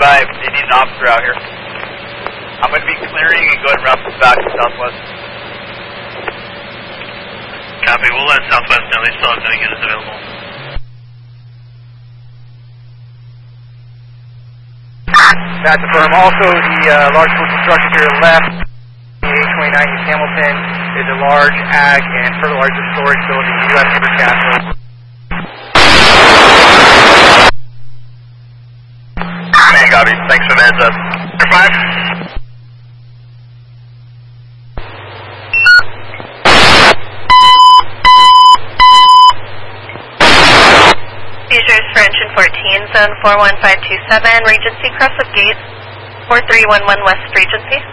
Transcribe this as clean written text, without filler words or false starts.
by. They need an officer out here. I'm going to be clearing and going around back to southwest. Copy. We'll let southwest know. They still have no units available. That's affirm. Also, the large commercial structure to your left, the A29 East Hamilton, is a large ag and fertilizer storage building. You do have timber castle. Man, copy. Thanks for the heads up. Air 5. Seizures for engine 14, zone 41527, Regency, cross of gate 4311 West Regency.